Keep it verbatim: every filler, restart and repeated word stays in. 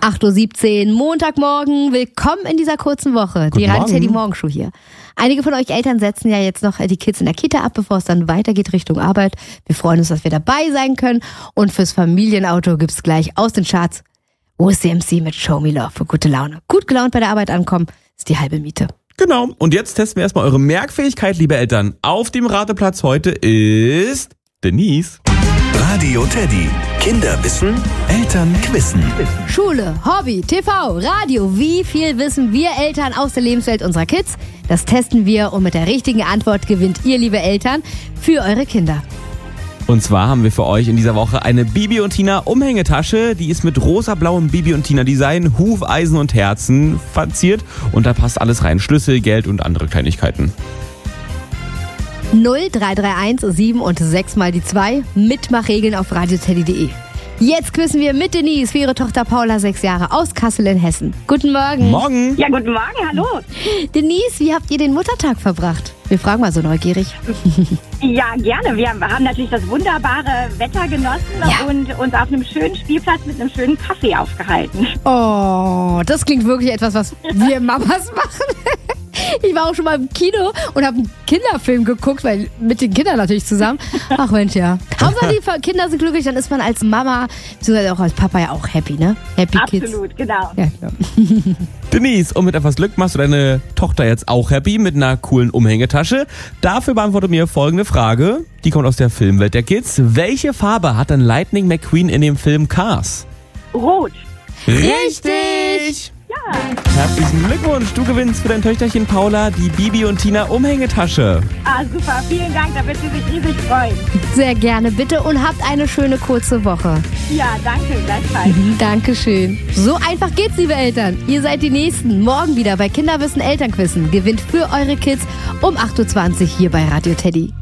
acht Uhr siebzehn, Montagmorgen. Willkommen in dieser kurzen Woche. Guten die Radio Teddy Morgen. Morgenshow hier. Einige von euch Eltern setzen ja jetzt noch die Kids in der Kita ab, bevor es dann weitergeht Richtung Arbeit. Wir freuen uns, dass wir dabei sein können. Und fürs Familienauto gibt's gleich aus den Charts O C M C mit Show Me Love für gute Laune. Gut gelaunt bei der Arbeit ankommen, ist die halbe Miete. Genau. Und jetzt testen wir erstmal eure Merkfähigkeit, liebe Eltern. Auf dem Rateplatz heute ist Denise. Radio Teddy. Kinder wissen, Eltern quissen. Schule, Hobby, T V, Radio. Wie viel wissen wir Eltern aus der Lebenswelt unserer Kids? Das testen wir und mit der richtigen Antwort gewinnt ihr, liebe Eltern, für eure Kinder. Und zwar haben wir für euch in dieser Woche eine Bibi und Tina Umhängetasche. Die ist mit rosa-blauem Bibi und Tina Design, Hufeisen und Herzen verziert. Und da passt alles rein. Schlüssel, Geld und andere Kleinigkeiten. null drei drei eins sieben und sechs mal die zwei. Mitmachregeln auf radioteddy punkt de. Jetzt quizzen wir mit Denise für ihre Tochter Paula, sechs Jahre, aus Kassel in Hessen. Guten Morgen. Morgen. Ja, guten Morgen, hallo. Denise, wie habt ihr den Muttertag verbracht? Wir fragen mal so neugierig. Ja, gerne. Wir haben natürlich das wunderbare Wetter genossen Ja. und uns auf einem schönen Spielplatz mit einem schönen Kaffee aufgehalten. Oh, das klingt wirklich etwas, was wir Mamas machen. Ich war auch schon mal im Kino und habe einen Kinderfilm geguckt, weil mit den Kindern natürlich zusammen. Ach Mensch, ja. Hauptsache die Kinder sind glücklich, dann ist man als Mama, beziehungsweise auch als Papa ja auch happy, ne? Happy Kids. Absolut, genau. Ja, klar. Denise, und mit etwas Glück machst du deine Tochter jetzt auch happy mit einer coolen Umhängetasche. Dafür beantworte mir folgende Frage. Die kommt aus der Filmwelt der Kids. Welche Farbe hat denn Lightning McQueen in dem Film Cars? Rot. Richtig! Ja. Herzlichen Glückwunsch, du gewinnst für dein Töchterchen Paula die Bibi und Tina Umhängetasche. Ah, super. Vielen Dank, da wird sie sich riesig freuen. Sehr gerne, bitte, und habt eine schöne kurze Woche. Ja, danke, gleichfalls. Dankeschön. So einfach geht's, liebe Eltern. Ihr seid die Nächsten. Morgen wieder bei Kinderwissen Elternquissen. Gewinnt für eure Kids um acht Uhr zwanzig hier bei Radio Teddy.